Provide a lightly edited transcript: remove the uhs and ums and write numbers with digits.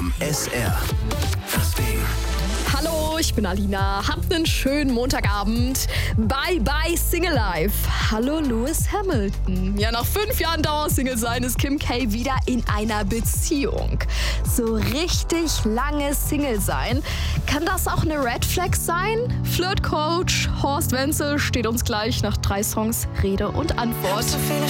vom SR. Das Ding. Hallo, ich bin Alina. Habt einen schönen Montagabend. Bye bye Single Life. Hallo Lewis Hamilton. Ja, nach 5 Jahren Dauersingle sein ist Kim K wieder in einer Beziehung. So richtig lange Single sein. Kann das auch eine Red Flag sein? Flirtcoach Horst Wenzel steht uns gleich nach 3 Songs Rede und Antwort. So viele